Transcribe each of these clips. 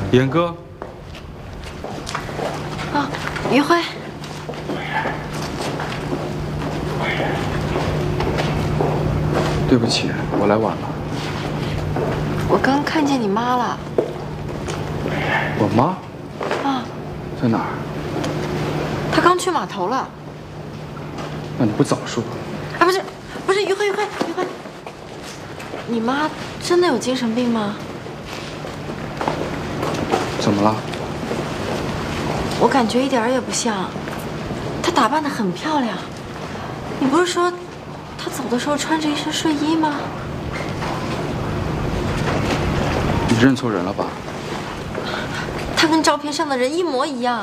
严哥。 啊，于辉。 对不起，我来晚了。 我刚看见你妈了。 我妈？ 啊， 在哪儿？ 她刚去码头了。 那你不早说？ 啊，不是，于辉，你妈真的有精神病吗？ 怎么了？ 我感觉一点儿也不像。她打扮得很漂亮。你不是说她走的时候穿着一身睡衣吗？ 你认错人了吧？ 她跟照片上的人一模一样。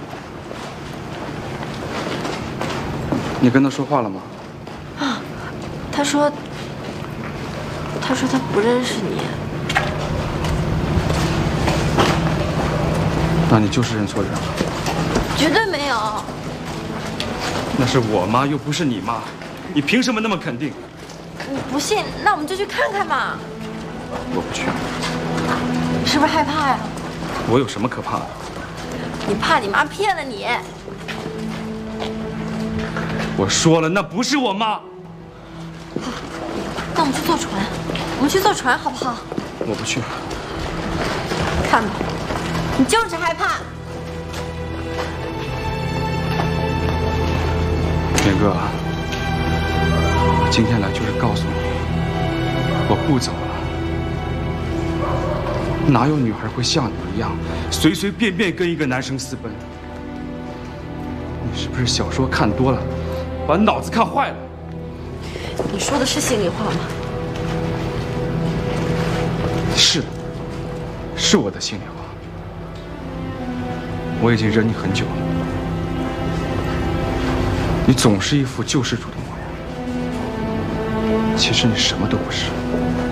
你跟他说话了吗？ 啊，他说他不认识你。 那你就是认错人了。 绝对没有。 那是我妈，又不是你妈，你凭什么那么肯定？ 你不信，那我们就去看看嘛。 我不去。 你是不是害怕呀？ 我有什么可怕的？ 你怕你妈骗了你。 我说了，那不是我妈。 好，那我们去坐船，我们去坐船好不好？ 我不去。 看吧，你就是害怕。 严哥，我今天来就是告诉你，我不走了。哪有女孩会像你一样，随随便便跟一个男生私奔？你是不是小说看多了？把脑子看坏了。 你说的是心里话吗？ 是的，是我的心里话。我已经忍你很久了，你总是一副救世主的模样，其实你什么都不是。